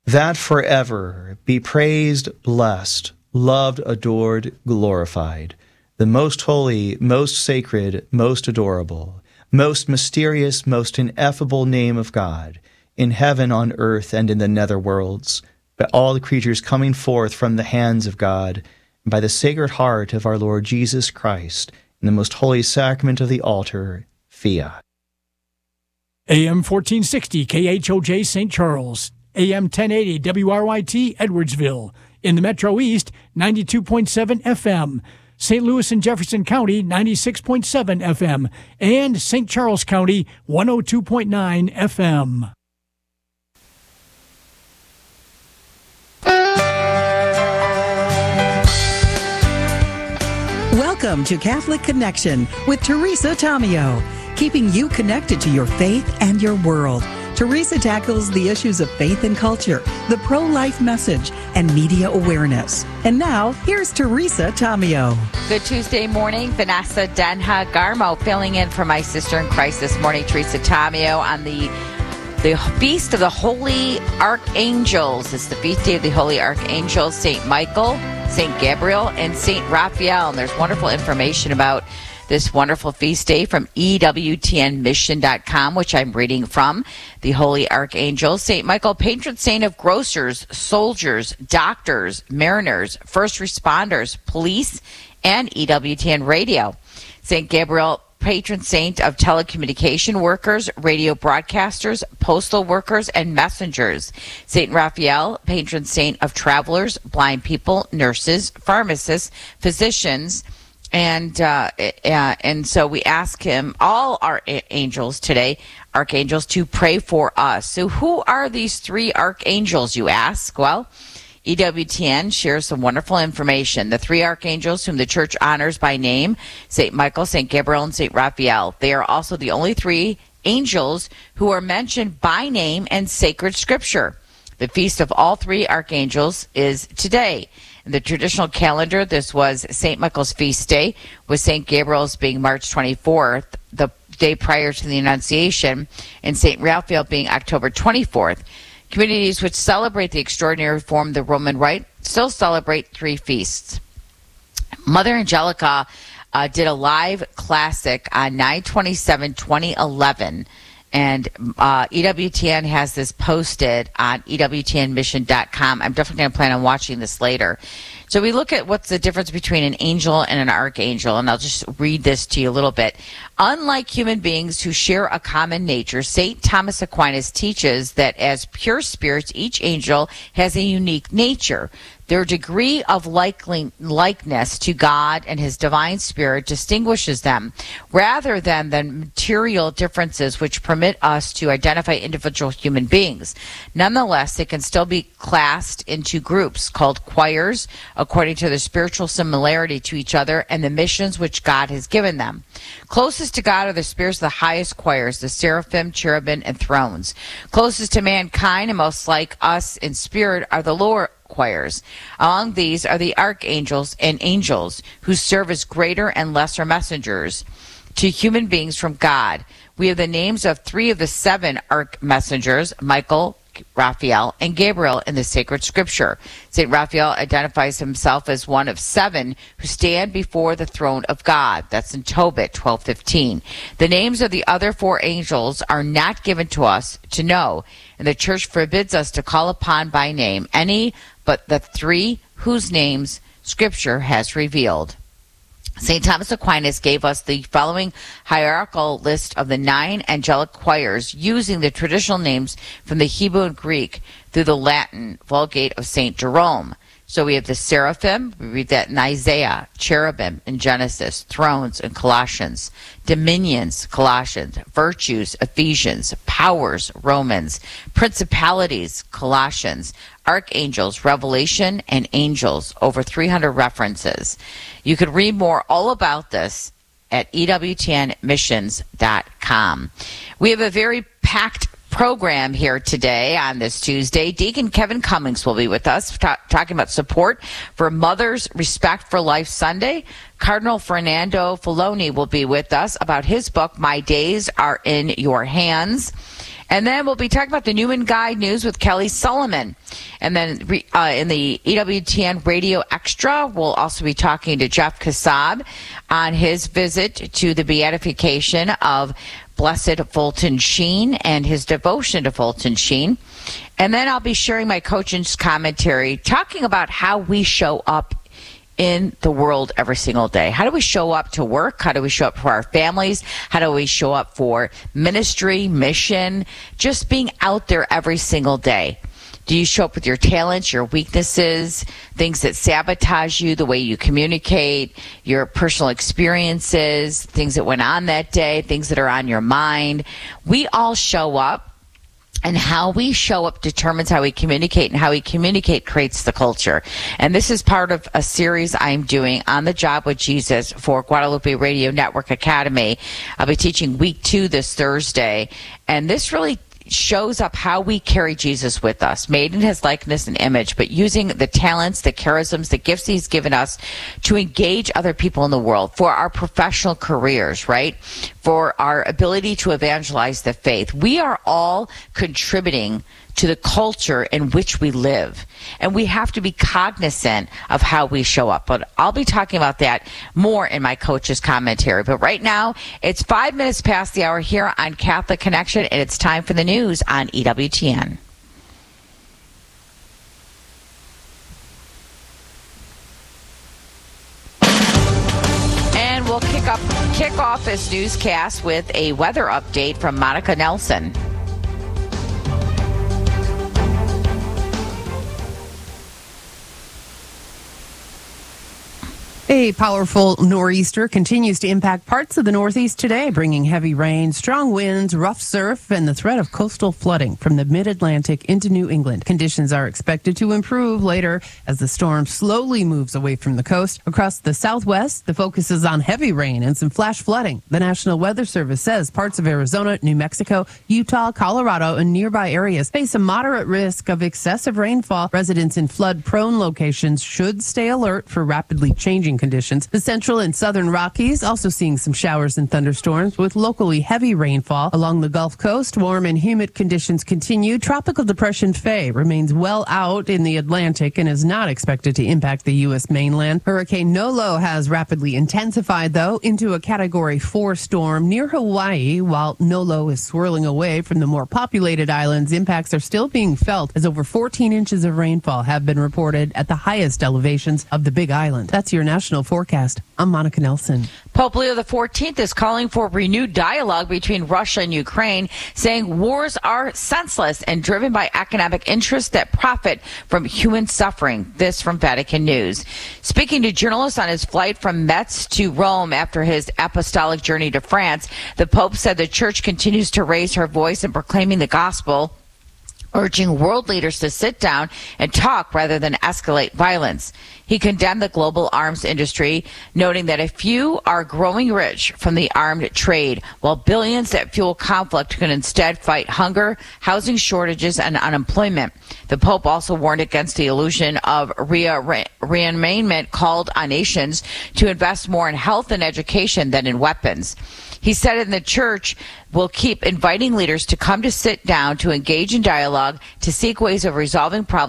that forever be praised, blessed, loved, adored, glorified, the most holy, most sacred, most adorable, most mysterious, most ineffable name of God, in heaven, on earth, and in the nether worlds, by all the creatures coming forth from the hands of God, and by the Sacred Heart of our Lord Jesus Christ, in the most holy sacrament of the altar, fiat. AM 1460 KHOJ St. Charles, AM 1080 WRYT Edwardsville, in the Metro East, 92.7 FM, St. Louis and Jefferson County, 96.7 FM, and St. Charles County, 102.9 FM. Welcome to Catholic Connection with Teresa Tomeo, keeping you connected to your faith and your world. Teresa tackles the issues of faith and culture, the pro-life message, and media awareness. And now, here's Teresa Tomeo. Good Tuesday morning. Vanessa Denha Garmo filling in for my sister in Christ this morning, Teresa Tomeo, on the Feast of the Holy Archangels. It's the Feast Day of the Holy Archangels, St. Michael, St. Gabriel, and St. Raphael. And there's wonderful information about this wonderful feast day from EWTNmission.com, which I'm reading from. The Holy Archangels. St. Michael, patron saint of grocers, soldiers, doctors, mariners, first responders, police, and EWTN radio. St. Gabriel, patron saint of telecommunication workers, radio broadcasters, postal workers, and messengers. St. Raphael, patron saint of travelers, blind people, nurses, pharmacists, physicians, and so we ask him, all our angels today, archangels, to pray for us. So who are these three archangels, you ask? Well, EWTN shares some wonderful information. The three archangels whom the church honors by name, St. Michael, St. Gabriel, and St. Raphael. They are also the only three angels who are mentioned by name in sacred scripture. The feast of all three archangels is today. In the traditional calendar, this was St. Michael's feast day, with St. Gabriel's being March 24th, the day prior to the Annunciation, and St. Raphael being October 24th. Communities which celebrate the extraordinary reform of the Roman Rite still celebrate three feasts. Mother Angelica did a live classic on 9/27/2011, and EWTN has this posted on EWTNmission.com. I'm definitely going to plan on watching this later. So we look at what's the difference between an angel and an archangel, and I'll just read this to you a little bit. Unlike human beings who share a common nature, St. Thomas Aquinas teaches that as pure spirits, each angel has a unique nature. Their degree of likeness to God and his divine spirit distinguishes them, rather than the material differences which permit us to identify individual human beings. Nonetheless, they can still be classed into groups called choirs, according to their spiritual similarity to each other and the missions which God has given them. Closest to God are the spirits of the highest choirs, the seraphim, cherubim, and thrones. Closest to mankind and most like us in spirit are the lower choirs. Among these are the archangels and angels, who serve as greater and lesser messengers to human beings from God. We have the names of three of the seven arch-messengers, Michael, Raphael, and Gabriel, in the sacred scripture. St. Raphael identifies himself as one of seven who stand before the throne of God. That's in Tobit 12:15. The names of the other four angels are not given to us to know, and the church forbids us to call upon by name any but the three whose names scripture has revealed. St. Thomas Aquinas gave us the following hierarchical list of the 9 angelic choirs, using the traditional names from the Hebrew and Greek through the Latin Vulgate of St. Jerome. So we have the seraphim, we read that in Isaiah, cherubim in Genesis, thrones in Colossians, dominions, Colossians, virtues, Ephesians, powers, Romans, principalities, Colossians, archangels, Revelation, and angels, over 300 references. You could read more all about this at EWTNmissions.com. We have a very packed program here today on this Tuesday. Deacon Kevin Cummings will be with us talking about support for Mother's Respect for Life Sunday. Cardinal Fernando Filoni will be with us about his book, My Days Are in Your Hands. And then we'll be talking about the Newman Guide News with Kelly Sullivan. And then in the EWTN Radio Extra, we'll also be talking to Jeff Kassab on his visit to the beatification of Blessed Fulton Sheen and his devotion to Fulton Sheen. And then I'll be sharing my coach's commentary, talking about how we show up in the world every single day. How do we show up to work? How do we show up for our families? How do we show up for ministry, mission, just being out there every single day? Do you show up with your talents, your weaknesses, things that sabotage you, the way you communicate, your personal experiences, things that went on that day, things that are on your mind? We all show up. And how we show up determines how we communicate, and how we communicate creates the culture. And this is part of a series I'm doing on the job with Jesus for Guadalupe Radio Network Academy. I'll be teaching week 2 this Thursday. And this really shows up how we carry Jesus with us, made in his likeness and image, but using the talents, the charisms, the gifts he's given us to engage other people in the world for our professional careers, right? For our ability to evangelize the faith. We are all contributing to the culture in which we live. And we have to be cognizant of how we show up. But I'll be talking about that more in my coach's commentary. But right now, it's 5 minutes past the hour here on Catholic Connection, and it's time for the news on EWTN. And we'll kick off this newscast with a weather update from Monica Nelson. A powerful nor'easter continues to impact parts of the Northeast today, bringing heavy rain, strong winds, rough surf, and the threat of coastal flooding from the mid-Atlantic into New England. Conditions are expected to improve later as the storm slowly moves away from the coast. Across the Southwest, the focus is on heavy rain and some flash flooding. The National Weather Service says parts of Arizona, New Mexico, Utah, Colorado, and nearby areas face a moderate risk of excessive rainfall. Residents in flood-prone locations should stay alert for rapidly changing conditions. The central and southern Rockies also seeing some showers and thunderstorms with locally heavy rainfall. Along the Gulf Coast, warm and humid conditions continue. Tropical Depression Faye remains well out in the Atlantic and is not expected to impact the U.S. mainland. Hurricane Nolo has rapidly intensified, though, into a Category 4 storm near Hawaii. While Nolo is swirling away from the more populated islands, impacts are still being felt as over 14 inches of rainfall have been reported at the highest elevations of the Big Island. That's your national forecast. I'm Monica Nelson. Pope Leo XIV is calling for renewed dialogue between Russia and Ukraine, saying wars are senseless and driven by economic interests that profit from human suffering. This from Vatican News. Speaking to journalists on his flight from Metz to Rome after his apostolic journey to France, the Pope said the Church continues to raise her voice in proclaiming the gospel, urging world leaders to sit down and talk rather than escalate violence. He condemned the global arms industry, noting that a few are growing rich from the armed trade, while billions that fuel conflict can instead fight hunger, housing shortages, and unemployment. The Pope also warned against the illusion of rearmament, called on nations to invest more in health and education than in weapons. He said in the Church will keep inviting leaders to come to sit down, to engage in dialogue, to seek ways of resolving problems